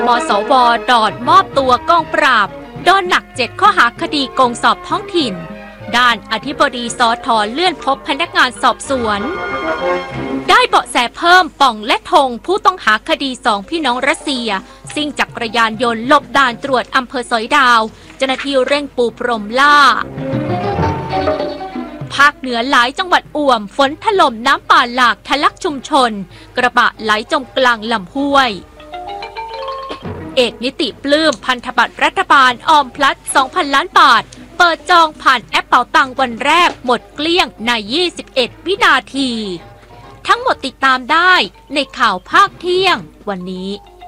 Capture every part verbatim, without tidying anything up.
มสวดอนมอบตัวกองปราบโดนหนักเจ็ดข้อหาคดีโกงสอบท้องถิ่นด้านอธิบดีสทเลื่อนพบพนักงานสอบสวนได้เบาะแสเพิ่มป่องและธงผู้ต้องหาคดีสองพี่น้องรัสเซียซิ่งจักรยานยนต์หลบด่านตรวจอำเภอสอยดาวเจ้าหน้าที่เร่งปูพรมล่าภาคเหนือหลายจังหวัดอ่วมฝนถล่มน้ำป่าหลากทะลักชุมชนกระบะไหลจมกลางลำห้วยเอกนิติปลื้มพันธบัตรรัฐบาลออมพลัด สองพัน ล้านบาทเปิดจองผ่านแอปเป๋าตังวันแรกหมดเกลี้ยงในยี่สิบเอ็ดวินาทีทั้งหมดติดตามได้ในข่าวภาคเที่ยงวันนี้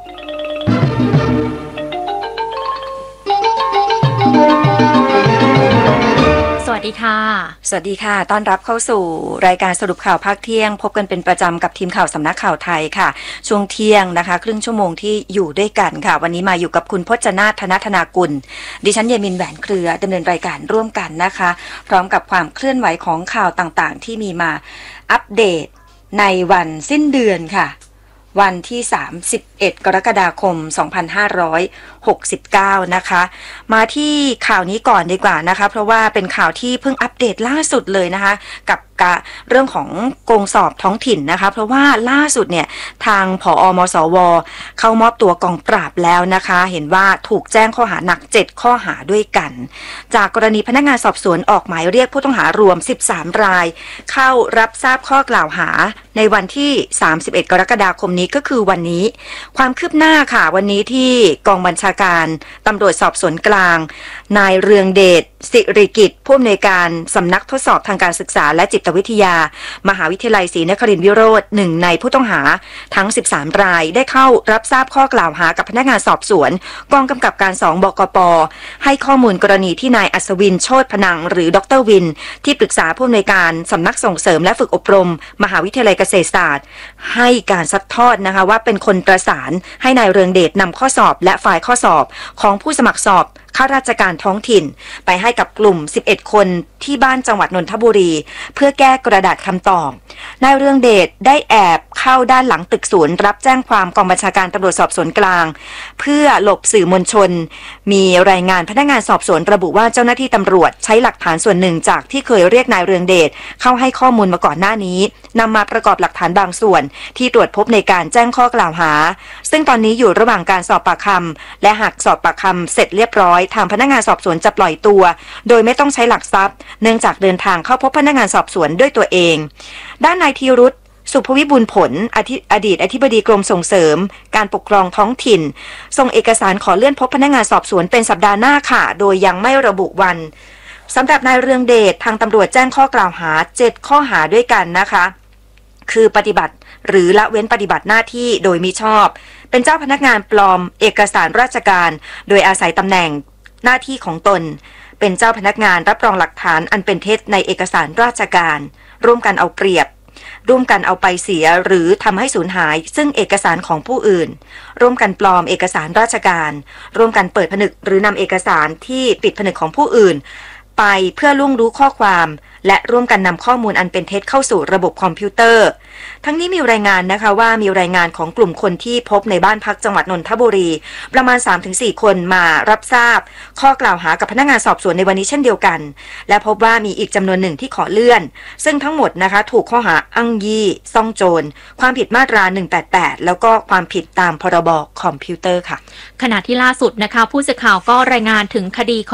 สวัสดีค่ะสวัสดีค่ะต้อนรับเข้าสู่รายการสรุปข่าวภาคเที่ยงพบกันเป็นประจำกับทีมข่าวสำนักข่าวไทยค่ะช่วงเที่ยงนะคะครึ่งชั่วโมงที่อยู่ด้วยกันค่ะวันนี้มาอยู่กับคุณพจนาถ ธนธนากุลดิฉันเยมินแหวนเครือดำเนินรายการร่วมกันนะคะพร้อมกับความเคลื่อนไหวของข่าวต่างๆที่มีมาอัปเดตในวันสิ้นเดือนค่ะวันที่สามสิบเอ็ดกรกฎาคมสองพันห้าร้อยหกสิบเก้านะคะมาที่ข่าวนี้ก่อนดีกว่านะคะเพราะว่าเป็นข่าวที่เพิ่งอัปเดตล่าสุดเลยนะคะกับเรื่องของโกงสอบท้องถิ่นนะคะเพราะว่าล่าสุดเนี่ยทางผอ.มสว.เข้ามอบตัวกองปราบแล้วนะคะเห็นว่าถูกแจ้งข้อหาหนักเจ็ดข้อหาด้วยกันจากกรณีพนักงานสอบสวนออกหมายเรียกผู้ต้องหารวมสิบสามรายเข้ารับทราบข้อกล่าวหาในวันที่สามสิบเอ็ดกรกฎาคมนี้ก็คือวันนี้ความคืบหน้าค่ะวันนี้ที่กองบัญชาการตำรวจสอบสวนกลางนายเรืองเดชสิริกิจผู้อำนวยการสำนักทดสอบทางการศึกษาและจิตวิทยามหาวิทยาลัยศรีนครินทรวิโรจน์หนึ่งในผู้ต้องหาทั้งสิบสามรายได้เข้ารับทราบข้อกล่าวหากับพนักงานสอบสวนกองกำกับการสองบกป.ให้ข้อมูลกรณีที่นายอัศวินโชติพนังหรือดรวินที่ปรึกษาผู้อำนวยการสำนักส่งเสริมและฝึกอบรมมหาวิทยาลัยเกษตรศาสตร์ให้การซัดทอดนะคะว่าเป็นคนประสานให้นายเรืองเดชนำข้อสอบและไฟล์ข้อสอบของผู้สมัครสอบข้าราชการท้องถิ่นไปให้กับกลุ่มสิบเอ็ดคนที่บ้านจังหวัดนนทบุรีเพื่อแก้กระดาษคำตอบนายเรืองเดชได้แอบเข้าด้านหลังตึกศูนย์รับแจ้งความกองบัญชาการตำรวจสอบสวนกลางเพื่อหลบสื่อมวลชนมีรายงานพนักงานสอบสวนระบุว่าเจ้าหน้าที่ตำรวจใช้หลักฐานส่วนหนึ่งจากที่เคยเรียกนายเรืองเดชเข้าให้ข้อมูลมาก่อนหน้านี้นำมาประกอบหลักฐานบางส่วนที่ตรวจพบในการแจ้งข้อกล่าวหาซึ่งตอนนี้อยู่ระหว่างการสอบปากคำและหากสอบปากคำเสร็จเรียบร้อยทางพนักงานสอบสวนจะปล่อยตัวโดยไม่ต้องใช้หลักทรัพย์เนื่องจากเดินทางเข้าพบพนักงานสอบสวนด้วยตัวเองด้านนายธีรุธสุภวิบูลย์ผลอดีตอธิบดีกรมส่งเสริมการปกครองท้องถิ่นส่งเอกสารขอเลื่อนพบพนักงานสอบสวนเป็นสัปดาห์หน้าค่ะโดยยังไม่ระบุวันสำหรับนายเรืองเดชทางตำรวจแจ้งข้อกล่าวหาเจ็ดข้อหาด้วยกันนะคะคือปฏิบัติหรือละเว้นปฏิบัติหน้าที่โดยมิชอบเป็นเจ้าพนักงานปลอมเอกสารราชการโดยอาศัยตำแหน่งหน้าที่ของตนเป็นเจ้าพนักงานรับรองหลักฐานอันเป็นเท็จในเอกสารราชการร่วมกันเอาเปรียบร่วมกันเอาไปเสียหรือทำให้สูญหายซึ่งเอกสารของผู้อื่นร่วมกันปลอมเอกสารราชการร่วมกันเปิดผนึกหรือนำเอกสารที่ปิดผนึกของผู้อื่นไปเพื่อล่วงรู้ข้อความและร่วมกันนำข้อมูลอันเป็นเท็จเข้าสู่ระบบคอมพิวเตอร์ทั้งนี้มีรายงานนะคะว่ามีรายงานของกลุ่มคนที่พบในบ้านพักจังหวัดนนทบุรีประมาณ สามถึงสี่ คนมารับทราบข้อกล่าวหากับพนักงานสอบสวนในวันนี้เช่นเดียวกันและพบว่ามีอีกจำนวนหนึ่งที่ขอเลื่อนซึ่งทั้งหมดนะคะถูกข้อหาอ้างยี่ซ่องโจรความผิดมาตราหนึ่งแปดแปดแล้วก็ความผิดตามพรบคอมพิวเตอร์ค่ะขณะที่ล่าสุดนะคะผู้สื่อข่าวก็รายงานถึงคดี